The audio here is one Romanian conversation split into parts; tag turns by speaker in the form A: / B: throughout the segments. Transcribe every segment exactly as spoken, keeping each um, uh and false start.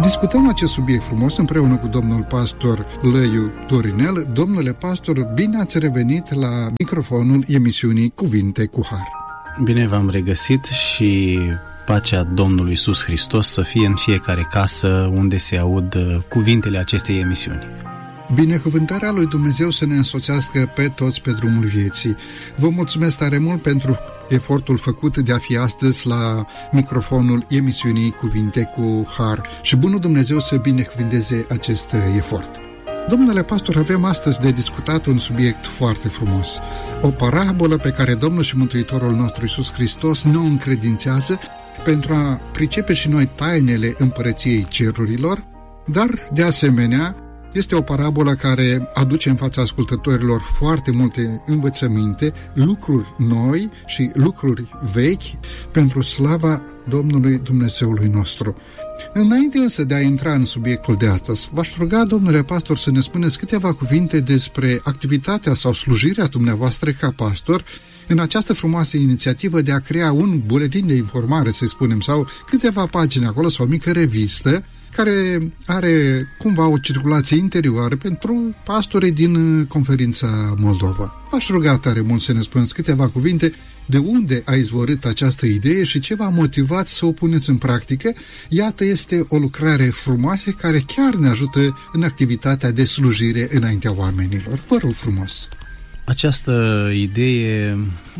A: Discutăm acest subiect frumos împreună cu domnul pastor Lăiu Dorinel. Domnule pastor, bine ați revenit la microfonul emisiunii Cuvinte cu Har.
B: Bine v-am regăsit și pacea Domnului Iisus Hristos să fie în fiecare casă unde se aud cuvintele acestei emisiuni.
A: Binecuvântarea lui Dumnezeu să ne însoțească pe toți pe drumul vieții. Vă mulțumesc tare mult pentru efortul făcut de a fi astăzi la microfonul emisiunii Cuvinte cu Har și bunul Dumnezeu să binecuvânteze acest efort. Domnule pastor, avem astăzi de discutat un subiect foarte frumos. O parabolă pe care Domnul și Mântuitorul nostru Iisus Hristos ne încredințează pentru a pricepe și noi tainele împărăției cerurilor, dar, de asemenea, este o parabolă care aduce în fața ascultătorilor foarte multe învățăminte, lucruri noi și lucruri vechi pentru slava Domnului Dumnezeului nostru. Înainte însă de a intra în subiectul de astăzi, v-aș ruga, domnule pastor, să ne spuneți câteva cuvinte despre activitatea sau slujirea dumneavoastră ca pastor în această frumoasă inițiativă de a crea un buletin de informare, să spunem, sau câteva pagini acolo, sau o mică revistă, care are cumva o circulație interioară pentru pastorii din Conferința Moldova. V-aș ruga tare mult să ne spuneți câteva cuvinte de unde a izvorât această idee și ce v-a motivat să o puneți în practică. Iată, este o lucrare frumoasă care chiar ne ajută în activitatea de slujire înaintea oamenilor. Vă rog frumos!
B: Această idee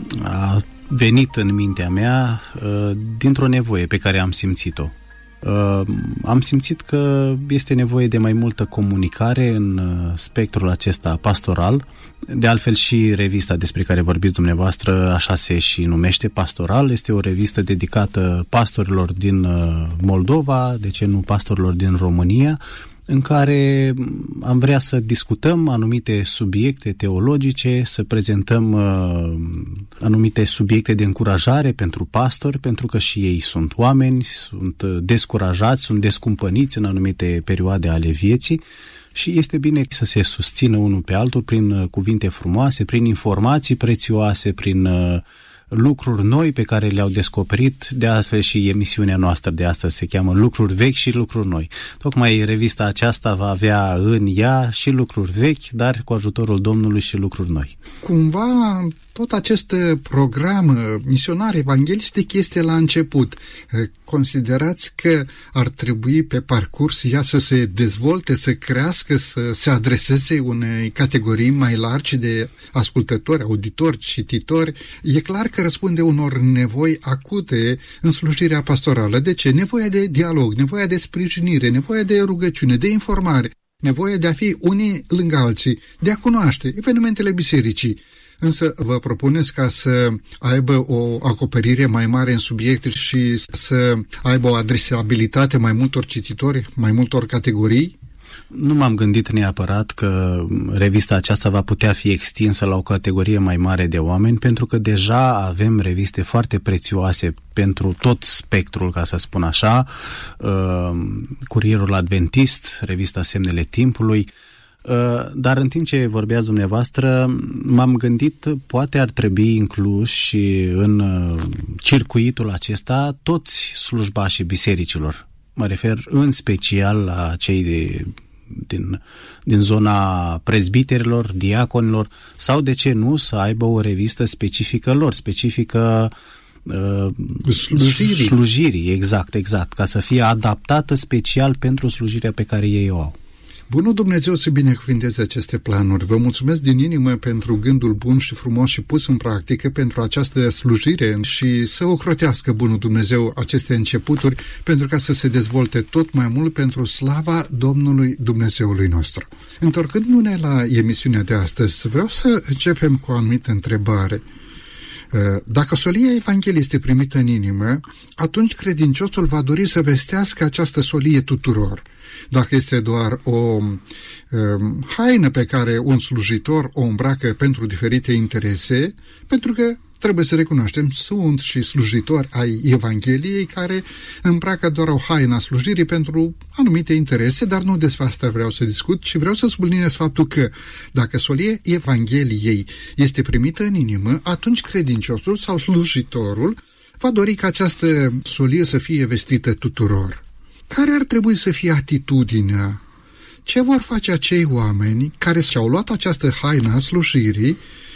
B: a venit în mintea mea dintr-o nevoie pe care am simțit-o. Uh, am simțit că este nevoie de mai multă comunicare în uh, spectrul acesta pastoral. De altfel și revista despre care vorbiți dumneavoastră așa se și numește, Pastoral. Este o revistă dedicată pastorilor din uh, Moldova, de ce nu pastorilor din România, în care am vrea să discutăm anumite subiecte teologice, să prezentăm uh, anumite subiecte de încurajare pentru pastori, pentru că și ei sunt oameni, sunt descurajați, sunt descumpăniți în anumite perioade ale vieții și este bine să se susțină unul pe altul prin cuvinte frumoase, prin informații prețioase, prin uh, lucruri noi pe care le-au descoperit. De astfel și emisiunea noastră de astăzi se cheamă Lucruri vechi și lucruri noi. Tocmai revista aceasta va avea în ea și lucruri vechi, dar cu ajutorul Domnului și lucruri noi.
A: Cumva tot acest program misionar evanghelistic este la început. Considerați că ar trebui pe parcurs ea să se dezvolte, să crească, să se adreseze unei categorii mai largi de ascultători, auditori, cititori? E clar că răspunde unor nevoi acute în slujirea pastorală. De ce? Nevoia de dialog, nevoia de sprijinire, nevoia de rugăciune, de informare, nevoia de a fi unii lângă alții, de a cunoaște evenimentele bisericii. Însă vă propuneți ca să aibă o acoperire mai mare în subiecte și să aibă o adresabilitate mai multor cititori, mai multor categorii?
B: Nu m-am gândit neapărat că revista aceasta va putea fi extinsă la o categorie mai mare de oameni, pentru că deja avem reviste foarte prețioase pentru tot spectrul, ca să spun așa, Curierul Adventist, revista Semnele Timpului. Dar în timp ce vorbeați dumneavoastră, m-am gândit, poate ar trebui incluși în circuitul acesta toți slujbașii bisericilor. Mă refer în special la cei de, din, din zona prezbiterilor, diaconilor, sau de ce nu să aibă o revistă specifică lor, specifică uh,
A: slujirii.
B: slujirii, exact, exact, ca să fie adaptată special pentru slujirea pe care ei o au.
A: Bunul Dumnezeu să binecuvânteze aceste planuri. Vă mulțumesc din inimă pentru gândul bun și frumos și pus în practică pentru această slujire și să ocrotească Bunul Dumnezeu aceste începuturi pentru ca să se dezvolte tot mai mult pentru slava Domnului Dumnezeului nostru. Întorcându-ne la emisiunea de astăzi, vreau să începem cu o anumită întrebare. Dacă solia Evangheliei este primită în inimă, atunci credinciosul va dori să vestească această solie tuturor. Dacă este doar o um, haină pe care un slujitor o îmbracă pentru diferite interese, pentru că trebuie să recunoaștem, sunt și slujitori ai Evangheliei care îmbracă doar o haină a slujirii pentru anumite interese, dar nu despre asta vreau să discut, ci vreau să subliniez faptul că dacă solia Evangheliei este primită în inimă, atunci credinciosul sau slujitorul va dori ca această solie să fie vestită tuturor. care ar trebui să fie atitudinea? Ce vor face acei oameni care și-au luat această haină a slujirii